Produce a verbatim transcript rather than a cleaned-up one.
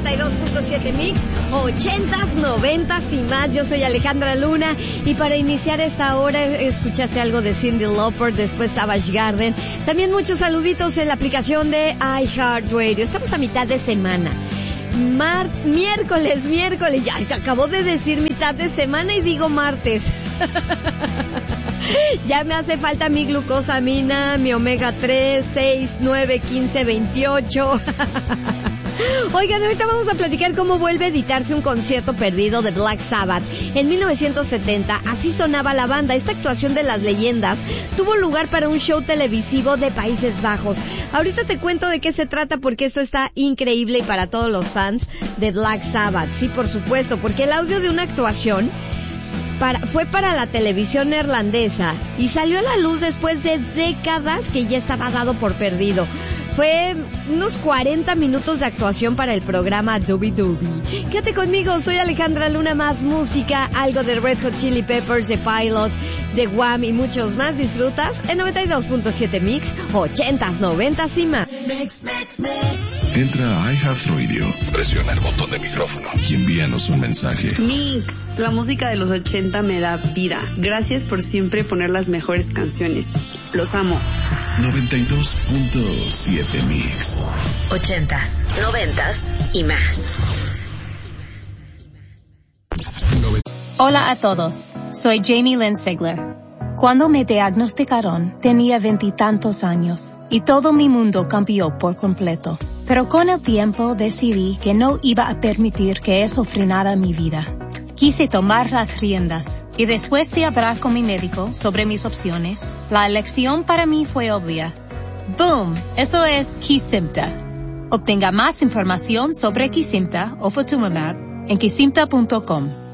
noventa y dos punto siete Mix, ochentas, noventas y más. Yo soy Alejandra Luna y para iniciar esta hora escuchaste algo de Cyndi Lauper, después Savage Garden. También muchos saluditos en la aplicación de iHeartRadio. Estamos a mitad de semana. Mar miércoles, miércoles. Ya acabo de decir mitad de semana y digo martes. Ya me hace falta mi glucosamina, mi omega tres, seis, nueve, quince, veintiocho. Oigan, ahorita vamos a platicar cómo vuelve a editarse un concierto perdido de Black Sabbath. En mil novecientos setenta, así sonaba la banda. Esta actuación de las leyendas tuvo lugar para un show televisivo de Países Bajos. Ahorita te cuento de qué se trata porque esto está increíble y para todos los fans de Black Sabbath. Sí, por supuesto, porque el audio de una actuación Para, fue para la televisión neerlandesa y salió a la luz después de décadas que ya estaba dado por perdido. Fue unos cuarenta minutos de actuación para el programa Doobie Doobie. Quédate conmigo, soy Alejandra Luna, más música, algo de Red Hot Chili Peppers, de Pilot, de Wham y muchos más. Disfrutas en noventa y dos punto siete Mix, ochentas, noventas y más. Entra a iHeartRadio, presiona el botón de micrófono y envíanos un mensaje. Mix, la música de los ochenta me da vida. Gracias por siempre poner las mejores canciones. Los amo. noventa y dos punto siete Mix. Ochentas, noventas y más. Hola a todos, soy Jamie Lynn Sigler. Cuando me diagnosticaron, tenía veintitantos años y todo mi mundo cambió por completo. Pero con el tiempo decidí que no iba a permitir que eso frenara mi vida. Quise tomar las riendas y después de hablar con mi médico sobre mis opciones, la elección para mí fue obvia. ¡Boom! Eso es Kesimpta. Obtenga más información sobre Kesimpta o Ofatumumab en kesimpta punto com.